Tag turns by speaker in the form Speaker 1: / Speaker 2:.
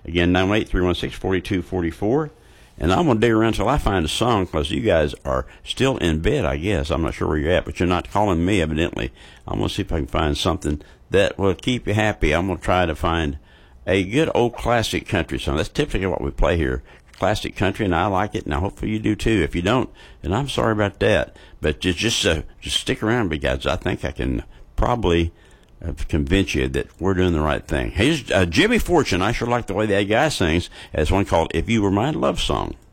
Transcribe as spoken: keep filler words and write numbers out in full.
Speaker 1: Again, nine one eight, three one six, four two four four. And I'm going to dig around until I find a song, because you guys are still in bed, I guess. I'm not sure where you're at, but you're not calling me, evidently. I'm going to see if I can find something that will keep you happy. I'm going to try to find a good old classic country song. That's typically what we play here. Classic country, and I like it, and I hopefully you do too. If you don't, then I'm sorry about that. But just just, uh, just stick around, because I think I can probably uh, convince you that we're doing the right thing. Here's uh, Jimmy Fortune. I sure like the way that guy sings. As one called "If You Were My Love Song."